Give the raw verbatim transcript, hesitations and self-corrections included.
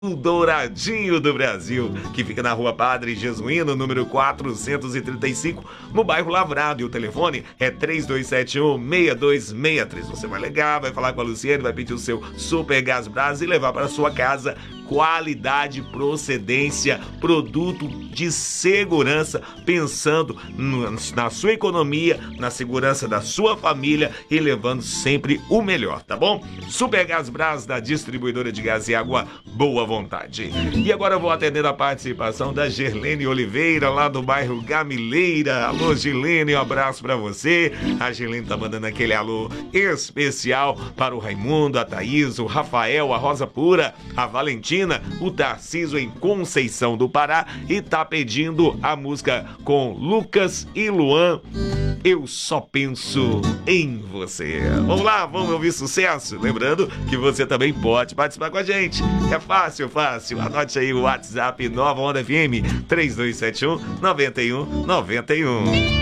O Douradinho do Brasil, que fica na rua Padre Jesuíno, número quatrocentos e trinta e cinco, no bairro Lavrado. E o telefone é três dois sete um, seis dois seis três. Você vai ligar, vai falar com a Luciene, vai pedir o seu Super Gás Brás e levar para sua casa. Qualidade, procedência, produto de segurança, pensando no, na sua economia, na segurança da sua família e levando sempre o melhor, tá bom? Super Gás Brás, da distribuidora de gás e água Boa Vontade. E agora eu vou atender a participação da Gerlene Oliveira, lá do bairro Gamileira. Alô, Gerlene, um abraço pra você. A Gerlene tá mandando aquele alô especial para o Raimundo, a Thaís, o Rafael, a Rosa Pura, a Valentina, o Tarcísio em Conceição do Pará, e tá pedindo a música com Lucas e Luan, Eu Só Penso em Você. Vamos lá, vamos ouvir sucesso. Lembrando que você também pode participar com a gente. É fácil, fácil. Anote aí o WhatsApp Nova Onda F M três dois sete um, nove um nove um.